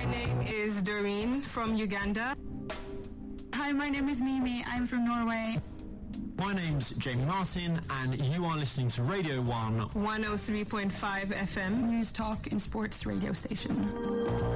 name is Doreen from Uganda. Hi, my name is Mimi. I'm from Norway. My name's Jamie Martin, and you are listening to Radio 1 103.5 FM. News, talk and sports radio station.